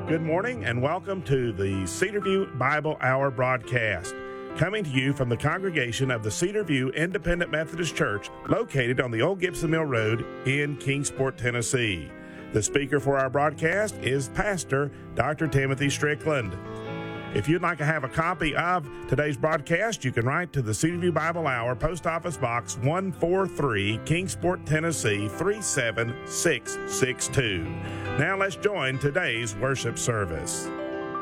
Good morning and welcome to the Cedarview Bible Hour broadcast, coming to you from the congregation of the Cedarview Independent Methodist Church, located on the Old Gibson Mill Road in Kingsport, Tennessee. The speaker for our broadcast is Pastor Dr. Timothy Strickland. If you'd like to have a copy of today's broadcast, you can write to the Cedarview Bible Hour, Post Office Box 143, Kingsport, Tennessee 37662. Now let's join today's worship service.